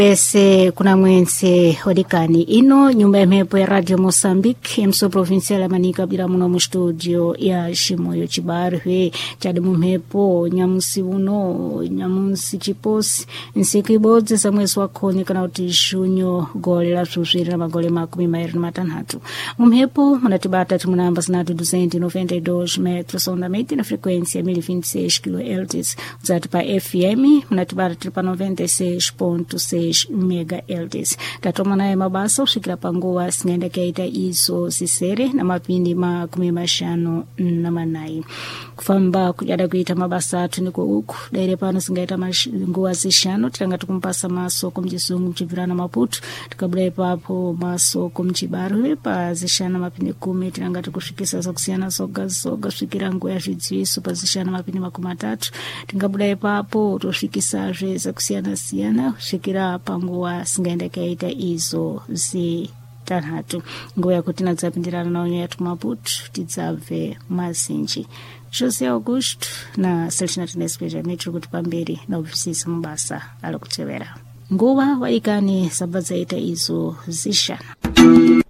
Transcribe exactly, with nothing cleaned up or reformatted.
Ese kuna mwense hodikani ino nyumba ya mhepo ya Radio Mozambique mso provincial Manika bila muno mu studio ya Shimoyo Chibarwe chadi mu mhepo nyamusi uno nyamusi chiposi nsiku ibodze za mwezi wa koni kana uti junyo gole la suswira magole makumi mairi na matanhatu mu mhepo munatibata timunamba zinatu duzentos e noventa e dois metros onda meti na frequência ya mil e vinte e seis kilohertz zati pa F M munatibata tripa noventa e seis ponto seis megahertz tatoma naye mabasa ushikira panguwa singenda kaita iso sisere na mapindi makumi mashano na manai kufamba kujada kuita mabasa tuniko uku daire pano singaita nguwa zishano tanga tukumpasa masoko mjisungu mchivirana Maputo tukabula papo masoko mchibaru pa zishana mapindi kumi tanga tukushikisa sokusiana soga soga shikira nguwa zhidziso pa zishana mapindi makumi matatu tingabula papo tushikisa zhe kusiana siana shikira panguwa singaenda kaita izo zi tanhatu nguwa kuti nadzapindirana na onyo yatu Maputo tidzabve mazinji Jose Augusto na Celestina Tinespeja metro kuti pamberi na ofisisa mubasa ala kutsevera nguwa waikani sabadzaita izo zishana.